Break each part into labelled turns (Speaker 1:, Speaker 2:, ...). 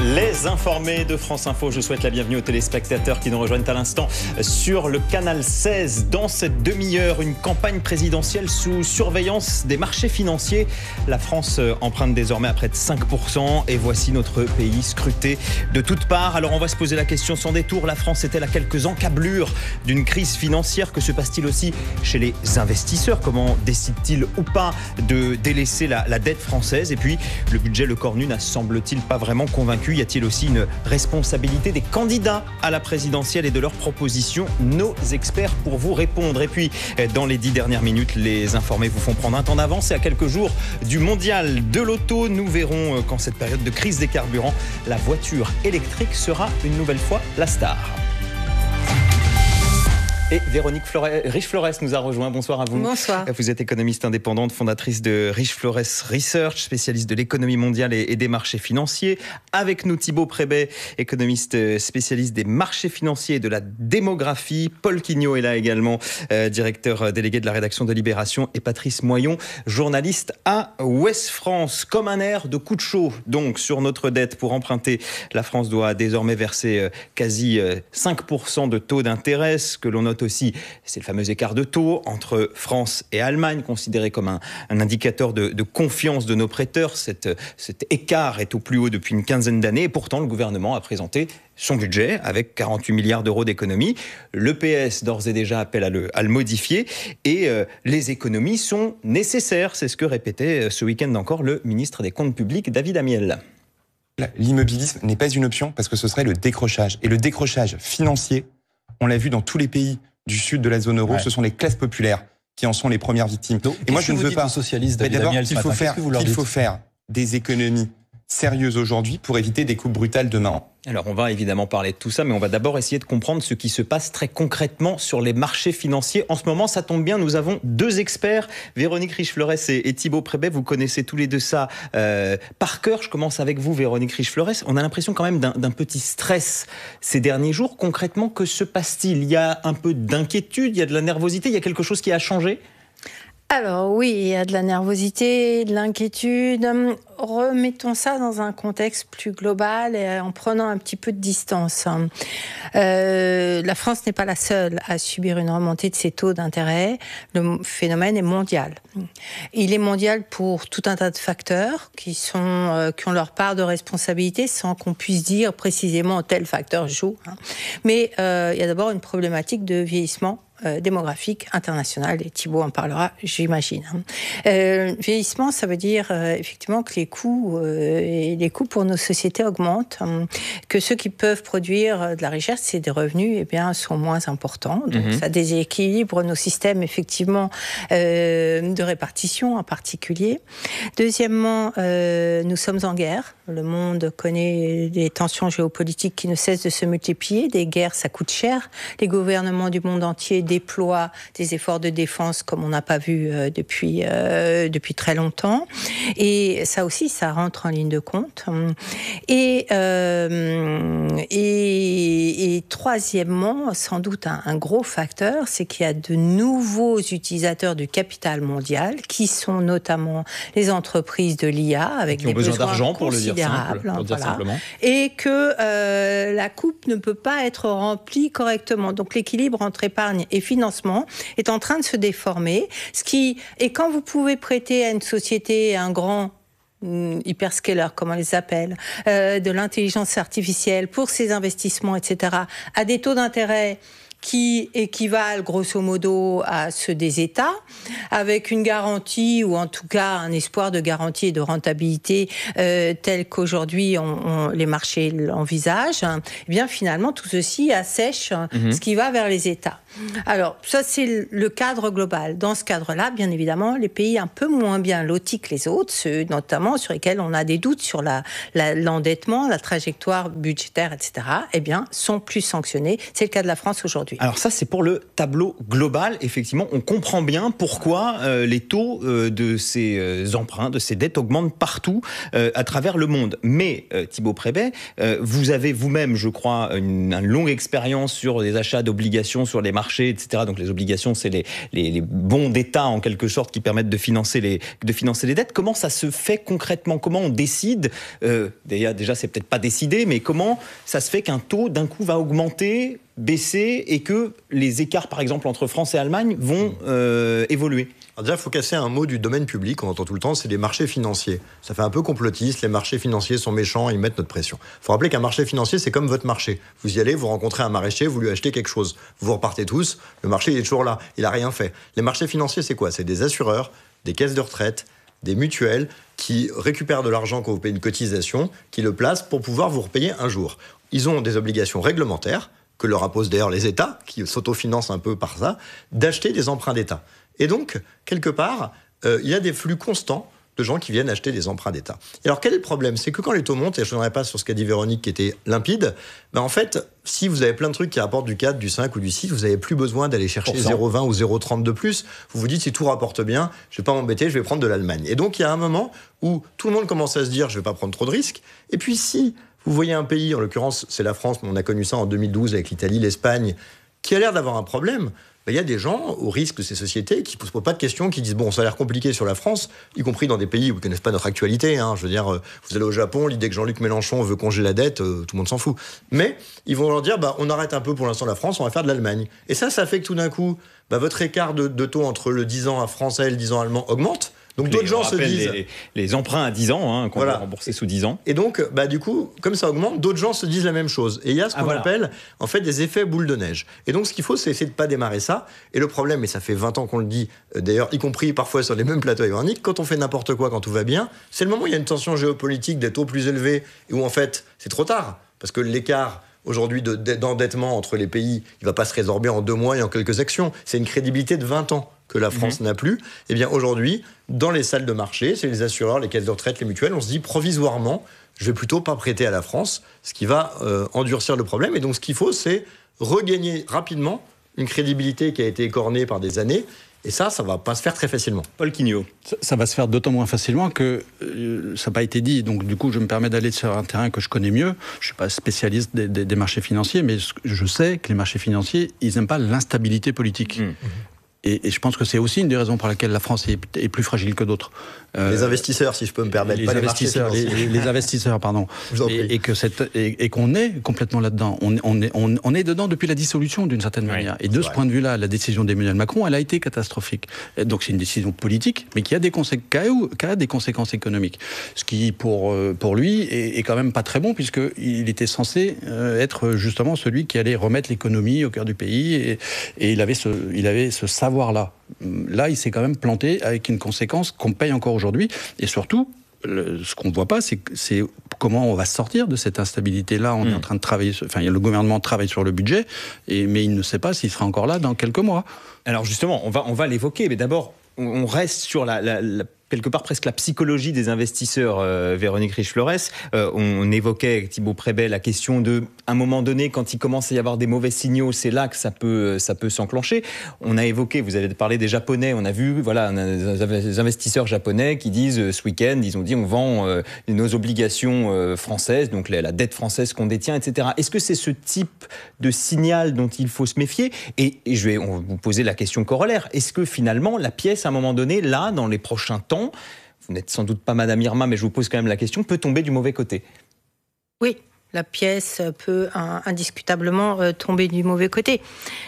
Speaker 1: Les informés de France Info, je souhaite la bienvenue aux téléspectateurs qui nous rejoignent à l'instant sur le canal 16. Dans cette demi-heure, une campagne présidentielle sous surveillance des marchés financiers. La France emprunte désormais à près de 5% et voici notre pays scruté de toutes parts. Alors on va se poser la question sans détour, la France est-elle à quelques encablures d'une crise financière? Que se passe-t-il aussi chez les investisseurs? Comment décident-ils ou pas de délaisser la dette française? Et puis le budget Le Cornu n'a semble-t-il pas vraiment convaincu. Y a-t-il aussi une responsabilité des candidats à la présidentielle et de leurs propositions? Nos experts pour vous répondre. Et puis, dans les 10 dernières minutes, les informés vous font prendre un temps d'avance. Et à quelques jours du mondial de l'auto, nous verrons qu'en cette période de crise des carburants, la voiture électrique sera une nouvelle fois la star. Et Véronique Riche-Flores nous a rejoint. Bonsoir à vous.
Speaker 2: Bonsoir.
Speaker 1: Vous êtes économiste indépendante, fondatrice de Riche-Flores Research, spécialiste de l'économie mondiale et des marchés financiers. Avec nous, Thibaut Prébet, économiste spécialiste des marchés financiers et de la démographie. Paul Quignot est là également, directeur délégué de la rédaction de Libération. Et Patrice Moyon, journaliste à Ouest France. Comme un air de coup de chaud, donc, sur notre dette. Pour emprunter, la France doit désormais verser quasi 5% de taux d'intérêt, ce que l'on note aussi, c'est le fameux écart de taux entre France et Allemagne, considéré comme un indicateur de confiance de nos prêteurs. Cet écart est au plus haut depuis une quinzaine d'années et pourtant le gouvernement a présenté son budget avec 48 milliards d'euros d'économies. Le PS d'ores et déjà appelle à le modifier et les économies sont nécessaires. C'est ce que répétait ce week-end encore le ministre des Comptes publics, David Amiel.
Speaker 3: L'immobilisme n'est pas une option parce que ce serait le décrochage. Et le décrochage financier, on l'a vu dans tous les pays du sud de la zone euro, ce sont les classes populaires qui en sont les premières victimes.
Speaker 4: Donc,
Speaker 3: et moi, je ne veux pas.
Speaker 4: Socialiste, David
Speaker 3: d'abord,
Speaker 4: Amiel,
Speaker 3: qu'il faut faire des économies sérieuses aujourd'hui pour éviter des coupes brutales demain.
Speaker 1: Alors, on va évidemment parler de tout ça, mais on va d'abord essayer de comprendre ce qui se passe très concrètement sur les marchés financiers. En ce moment, ça tombe bien, nous avons deux experts, Véronique Riche-Flores et Thibaut Prébet. Vous connaissez tous les deux ça par cœur. Je commence avec vous, Véronique Riche-Flores. On a l'impression quand même d'un petit stress ces derniers jours. Concrètement, que se passe-t-il? Il y a un peu d'inquiétude, il y a de la nervosité, il y a quelque chose qui a changé?
Speaker 2: Alors oui, il y a de la nervosité, de l'inquiétude. Remettons ça dans un contexte plus global et en prenant un petit peu de distance. La France n'est pas la seule à subir une remontée de ses taux d'intérêt. Le phénomène est mondial. Il est mondial pour tout un tas de facteurs qui ont leur part de responsabilité sans qu'on puisse dire précisément tel facteur joue. Mais il y a d'abord une problématique de vieillissement démographique international, et Thibaut en parlera, j'imagine. Vieillissement, ça veut dire effectivement que les coûts pour nos sociétés augmentent, que ceux qui peuvent produire de la richesse et des revenus, eh bien, sont moins importants. Donc ça déséquilibre nos systèmes effectivement de répartition en particulier. Deuxièmement, nous sommes en guerre. Le monde connaît des tensions géopolitiques qui ne cessent de se multiplier. Des guerres, ça coûte cher. Les gouvernements du monde entier déploient des efforts de défense comme on n'a pas vu depuis très longtemps. Et ça aussi, ça rentre en ligne de compte. Et troisièmement, sans doute un gros facteur, c'est qu'il y a de nouveaux utilisateurs du capital mondial qui sont notamment les entreprises de l'IA avec des besoins d'argent pour le dire simplement. Et que la coupe ne peut pas être remplie correctement. Donc l'équilibre entre épargne et financement est en train de se déformer. Et quand vous pouvez prêter à une société, un grand hyperscaler, comme on les appelle, de l'intelligence artificielle pour ses investissements, etc., à des taux d'intérêt qui équivalent grosso modo à ceux des États, avec une garantie ou en tout cas un espoir de garantie et de rentabilité tel qu'aujourd'hui les marchés l'envisagent, eh bien finalement tout ceci assèche ce qui va vers les États. Alors ça c'est le cadre global. Dans ce cadre-là, bien évidemment, les pays un peu moins bien lotis que les autres, ceux notamment sur lesquels on a des doutes sur l'endettement, la trajectoire budgétaire, etc., eh bien sont plus sanctionnés. C'est le cas de la France aujourd'hui.
Speaker 1: Alors ça, c'est pour le tableau global. Effectivement, on comprend bien pourquoi les taux de ces emprunts, de ces dettes augmentent partout à travers le monde. Mais Thibaut Prébet, vous avez vous-même, je crois, une longue expérience sur des achats d'obligations sur les marchés marché, etc. Donc les obligations, c'est les bons d'État en quelque sorte qui permettent de financer les dettes. Comment ça se fait concrètement? Comment on décide déjà, c'est peut-être pas décidé, mais comment ça se fait qu'un taux d'un coup va augmenter, baisser, et que les écarts, par exemple, entre France et Allemagne vont évoluer?
Speaker 4: Alors déjà, il faut casser un mot du domaine public, on entend tout le temps, c'est les marchés financiers. Ça fait un peu complotiste, les marchés financiers sont méchants, ils mettent notre pression. Il faut rappeler qu'un marché financier, c'est comme votre marché. Vous y allez, vous rencontrez un maraîcher, vous lui achetez quelque chose. Vous repartez tous, le marché il est toujours là, il n'a rien fait. Les marchés financiers, c'est quoi? C'est des assureurs, des caisses de retraite, des mutuelles qui récupèrent de l'argent quand vous payez une cotisation, qui le placent pour pouvoir vous repayer un jour. Ils ont des obligations réglementaires, que leur imposent d'ailleurs les États, qui s'autofinancent un peu par ça, d'acheter des emprunts d'État. Et donc, quelque part, il y a des flux constants de gens qui viennent acheter des emprunts d'État. Et alors, quel est le problème? C'est que quand les taux montent, et je ne reviendrai pas sur ce qu'a dit Véronique qui était limpide, en fait, si vous avez plein de trucs qui rapportent du 4, du 5 ou du 6, vous n'avez plus besoin d'aller chercher 0,20 ou 0,30 de plus. Vous vous dites, si tout rapporte bien, je ne vais pas m'embêter, je vais prendre de l'Allemagne. Et donc, il y a un moment où tout le monde commence à se dire, je ne vais pas prendre trop de risques. Et puis, si vous voyez un pays, en l'occurrence, c'est la France, mais on a connu ça en 2012 avec l'Italie, l'Espagne, qui a l'air d'avoir un problème, il y a des gens, au risque de ces sociétés, qui ne posent pas de questions, qui disent « bon, ça a l'air compliqué sur la France », y compris dans des pays où ils ne connaissent pas notre actualité. Je veux dire, vous allez au Japon, l'idée que Jean-Luc Mélenchon veut congeler la dette, tout le monde s'en fout. Mais ils vont leur dire « on arrête un peu pour l'instant la France, on va faire de l'Allemagne ». Et ça fait que tout d'un coup, votre écart de taux entre le 10 ans français et le 10 ans allemand augmente. Donc d'autres gens se disent...
Speaker 1: Les emprunts à 10 ans, qu'on va rembourser sous 10 ans.
Speaker 4: Et donc, du coup, comme ça augmente, d'autres gens se disent la même chose. Et il y a ce qu'on appelle, en fait, des effets boule de neige. Et donc, ce qu'il faut, c'est essayer de ne pas démarrer ça. Et le problème, et ça fait 20 ans qu'on le dit, d'ailleurs, y compris parfois sur les mêmes plateaux ironiques, quand on fait n'importe quoi, quand tout va bien, c'est le moment où il y a une tension géopolitique, des taux plus élevés, et où, en fait, c'est trop tard. Parce que l'écart... aujourd'hui, d'endettement entre les pays, il ne va pas se résorber en 2 mois et en quelques actions. C'est une crédibilité de 20 ans que la France n'a plus. Eh bien, aujourd'hui, dans les salles de marché, c'est les assureurs, les caisses de retraite, les mutuelles, on se dit provisoirement, je vais plutôt pas prêter à la France, ce qui va endurcir le problème. Et donc, ce qu'il faut, c'est regagner rapidement une crédibilité qui a été écornée par des années. Et ça va pas se faire très facilement.
Speaker 1: Paul Quignot.
Speaker 5: Ça va se faire d'autant moins facilement que ça n'a pas été dit. Donc, du coup, je me permets d'aller sur un terrain que je connais mieux. Je ne suis pas spécialiste des marchés financiers, mais je sais que les marchés financiers, ils n'aiment pas l'instabilité politique. Et je pense que c'est aussi une des raisons pour lesquelles la France est plus fragile que d'autres.
Speaker 4: Les investisseurs, si je peux me permettre.
Speaker 5: Les investisseurs, pardon. Et qu'on est complètement là-dedans. On est dedans depuis la dissolution, d'une certaine manière. Et de ce point de vue-là, la décision d'Emmanuel Macron, elle a été catastrophique. Et donc c'est une décision politique, mais qui a des conséquences économiques. Ce qui, pour lui, est quand même pas très bon, puisqu'il était censé être justement celui qui allait remettre l'économie au cœur du pays. Et il avait ce savoir-là. Là, il s'est quand même planté avec une conséquence qu'on paye encore aujourd'hui. Et surtout, ce qu'on ne voit pas, c'est comment on va sortir de cette instabilité-là. On est en train de travailler, le gouvernement travaille sur le budget, mais il ne sait pas s'il sera encore là dans quelques mois.
Speaker 1: Alors justement, on va l'évoquer, mais d'abord, on reste sur quelque part presque la psychologie des investisseurs, Véronique Riche-Flores. On évoquait avec Thibaut Prébet la question de, à un moment donné, quand il commence à y avoir des mauvais signaux, c'est là que ça peut s'enclencher. On a évoqué, vous avez parlé des Japonais, on a vu, on a des investisseurs japonais qui disent, ce week-end, ils ont dit, on vend nos obligations françaises, donc la dette française qu'on détient, etc. Est-ce que c'est ce type de signal dont il faut se méfier? Et on va vous poser la question corollaire. Est-ce que finalement, la pièce, à un moment donné, là, dans les prochains temps, vous n'êtes sans doute pas Madame Irma, mais je vous pose quand même la question, peut tomber du mauvais côté?
Speaker 2: Oui, la pièce peut indiscutablement tomber du mauvais côté.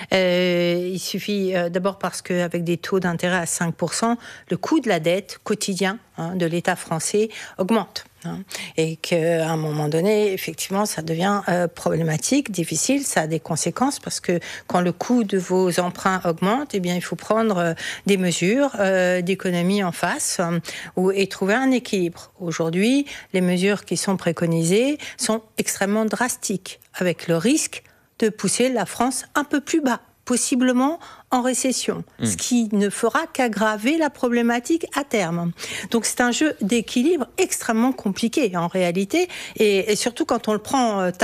Speaker 2: Il suffit d'abord parce qu'avec des taux d'intérêt à 5%, le coût de la dette quotidien de l'État français augmente. Et qu'à un moment donné, effectivement, ça devient problématique, difficile, ça a des conséquences parce que quand le coût de vos emprunts augmente, eh bien, il faut prendre des mesures d'économie en face et trouver un équilibre. Aujourd'hui, les mesures qui sont préconisées sont extrêmement drastiques, avec le risque de pousser la France un peu plus bas, possiblement en récession, ce qui ne fera qu'aggraver la problématique à terme. Donc c'est un jeu d'équilibre extrêmement compliqué en réalité, et surtout quand on le prend